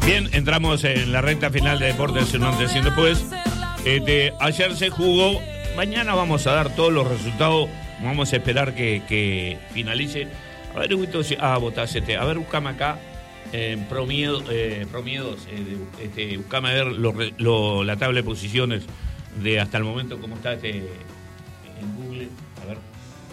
Bien, entramos en la recta final de Deportes en un antes y un después. Ayer se jugó, mañana vamos a dar todos los resultados, vamos a esperar que finalice. A ver, Huguito, votásete. A ver, buscame acá en Promiedos, buscame a ver la tabla de posiciones de hasta el momento, cómo está en Google. A ver.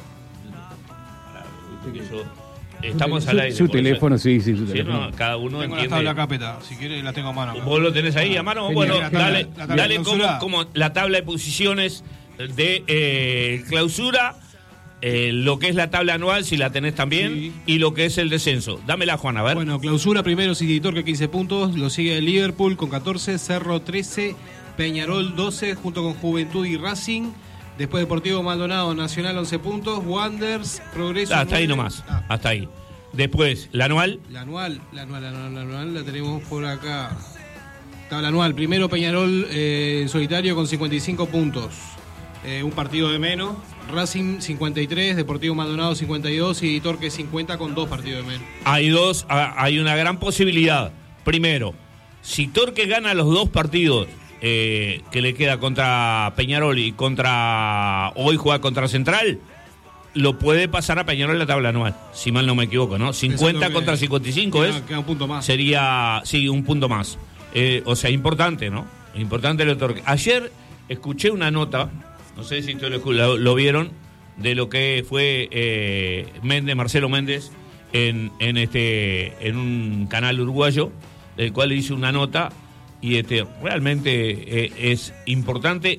Estamos al aire. Su teléfono, sí, su No, teléfono. cada uno tengo entiende. la tabla capeta, si quieres la tengo a mano. ¿Vos lo tenés ahí a mano? Bueno, dale clausura. como la tabla de posiciones de clausura, lo que es la tabla anual, si la tenés también, sí, y lo que es el descenso. Dámela, Juan, a ver. Bueno, clausura primero, City Torque 15 puntos, lo sigue el Liverpool con 14, Cerro 13, Peñarol 12, junto con Juventud y Racing. Después Deportivo Maldonado, Nacional 11 puntos, Wanderers, Progreso. Hasta 9. Ahí nomás, hasta ahí. Después, la anual. La anual la tenemos por acá. Tabla anual, primero Peñarol en solitario con 55 puntos. Un partido de menos. Racing 53, Deportivo Maldonado 52 y Torque 50 con 2 partidos de menos. Hay una gran posibilidad. Primero, si Torque gana los 2 partidos que le queda contra Peñarol y hoy juega contra Central, lo puede pasar a Peñarol en la tabla anual, si mal no me equivoco, ¿no? 50 contra 55 queda un punto más. Sería, sí, un punto más. O sea, importante, ¿no? Importante el Torque. Ayer escuché una nota, no sé si ustedes lo vieron, de lo que fue Marcelo Méndez en un canal uruguayo, del cual hizo una nota. Y realmente es importante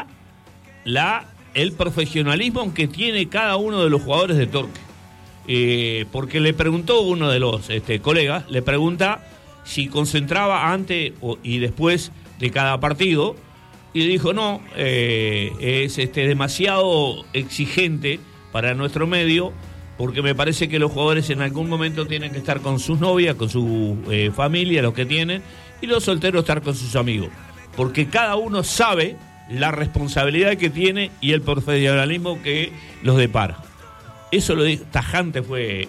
el profesionalismo que tiene cada uno de los jugadores de Torque. Porque le preguntó uno de los colegas, le pregunta si concentraba antes y después de cada partido, y dijo no, es demasiado exigente para nuestro medio, porque me parece que los jugadores en algún momento tienen que estar con sus novias, con su familia, los que tienen, y los solteros estar con sus amigos, porque cada uno sabe la responsabilidad que tiene y el profesionalismo que los depara. Eso lo dijo tajante, fue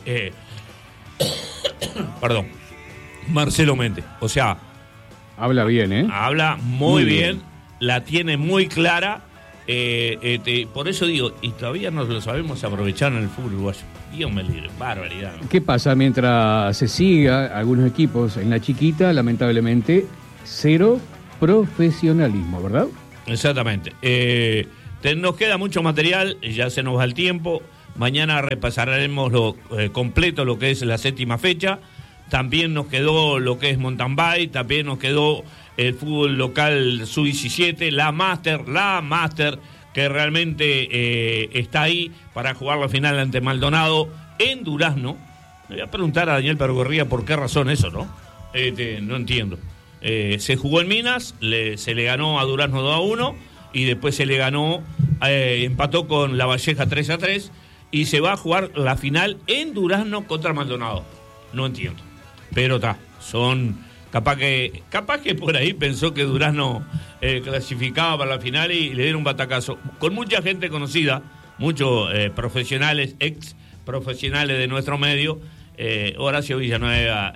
perdón, Marcelo Méndez. O sea, habla bien, habla muy bien, la tiene muy clara. Por eso digo, y todavía no lo sabemos aprovechar en el fútbol uruguayo. Dios me libre, barbaridad, ¿no? ¿Qué pasa? Mientras se siga algunos equipos en la chiquita, lamentablemente, cero profesionalismo, ¿verdad? Exactamente. Nos queda mucho material, ya se nos va el tiempo. Mañana repasaremos completo lo que es la 7ª fecha. También nos quedó lo que es mountain bike, también nos quedó el fútbol local sub-17, la Master, que realmente está ahí para jugar la final ante Maldonado en Durazno. Le voy a preguntar a Daniel Pergorría por qué razón eso, ¿no? No entiendo. Se jugó en Minas, se le ganó a Durazno 2-1 y después se le ganó, empató con La Valleja 3-3 y se va a jugar la final en Durazno contra Maldonado. No entiendo. Pero está, capaz que por ahí pensó que Durazno clasificaba para la final y le dieron un batacazo. Con mucha gente conocida, muchos profesionales, ex profesionales de nuestro medio, Horacio Villanueva,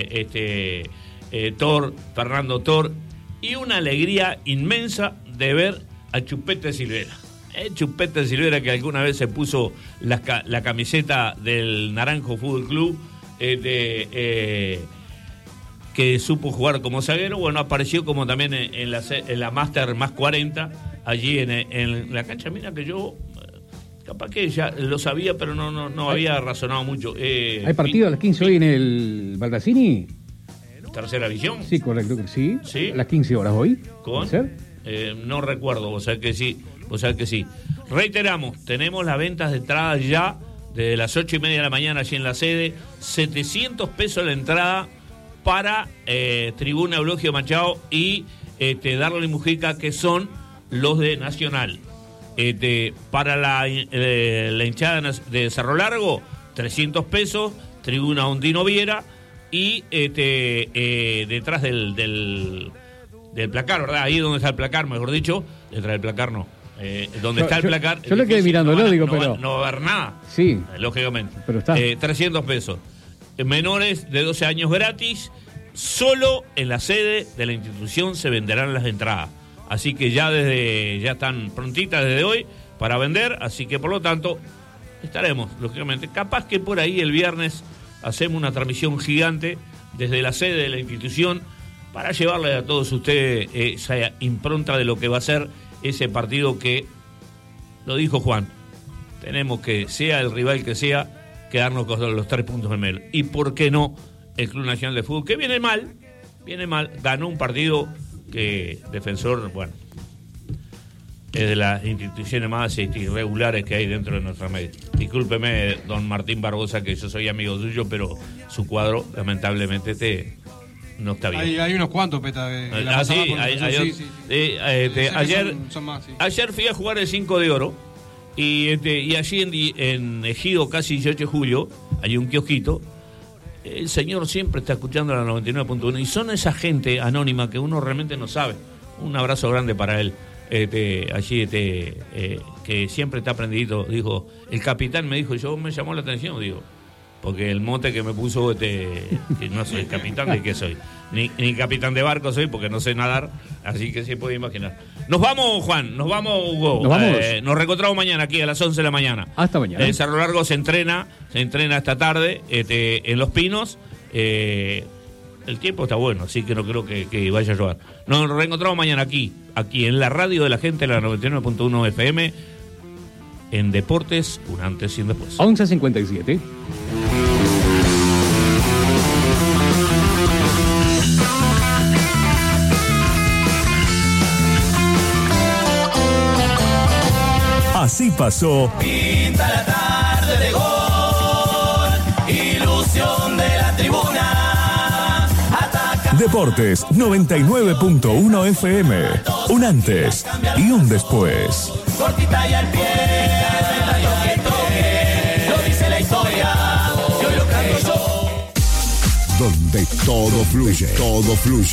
Fernando Tor, y una alegría inmensa de ver a Chupete Silvera. Chupete Silvera, que alguna vez se puso la camiseta del Naranjo Fútbol Club, que supo jugar como zaguero. Bueno, apareció como también en la Master más 40, allí en la cancha. Mira que yo capaz que ya lo sabía, pero no había razonado mucho. ¿Hay partido a las 15 hoy en el Baldassini? ¿Tercera división? Sí, correcto, sí. ¿Sí? A las 15 horas hoy. ¿Con? No recuerdo, o sea que sí. Reiteramos, tenemos las ventas de entrada ya desde las 8:30 de la mañana allí en la sede. 700 pesos la entrada para Tribuna Eulogio Machado y Darle Mujica, que son los de Nacional. Para la hinchada de Cerro Largo, 300 pesos, Tribuna Ondino Viera, y detrás del placar, ¿verdad? Ahí donde está el placar, mejor dicho, detrás del placar no. Donde está el placar. Yo lo quedé mirándolo, pero. No va a haber nada. Sí. Lógicamente. Pero está. 300 pesos. Menores de 12 años gratis. solo en la sede de la institución se venderán las entradas. Así que ya están prontitas desde hoy para vender, así que por lo tanto estaremos, lógicamente. Capaz que por ahí el viernes hacemos una transmisión gigante desde la sede de la institución para llevarle a todos ustedes esa impronta de lo que va a ser ese partido que, lo dijo Juan, tenemos que, sea el rival que sea, quedarnos con los 3 puntos en medio. Y por qué no el Club Nacional de Fútbol, que viene mal, ganó un partido que Defensor, bueno, es de las instituciones más irregulares que hay dentro de nuestra media. Discúlpeme, don Martín Barbosa, que yo soy amigo suyo, pero su cuadro, lamentablemente, no está bien. Hay unos cuantos, Peta. Ayer fui a jugar el 5 de oro y allí en Ejido, casi 18 de julio, hay un kiosquito. El señor siempre está escuchando la 99.1 y son esa gente anónima que uno realmente no sabe. Un abrazo grande para él. Que siempre está aprendido. Dijo, el capitán me dijo, me llamó la atención, digo, porque el mote que me puso, que no soy capitán, ¿de qué soy? Ni capitán de barco soy, porque no sé nadar, así que se puede imaginar. Nos vamos, Juan, nos vamos, Hugo. Nos vamos. Nos reencontramos mañana aquí a las 11 de la mañana. Hasta mañana. Cerro Largo se entrena esta tarde en Los Pinos. El tiempo está bueno, así que no creo que vaya a llover. Nos reencontramos mañana aquí en la radio de la gente, la 99.1 FM, en Deportes, un antes y un después. 11:57. Así pasó. Pinta la tarde de gol, ilusión de la tribuna. Ataca. Deportes 99.1 FM. Un antes y un después. Cortita y al pie, lo dice la historia. Yo lo canto yo. Donde todo fluye, todo fluye.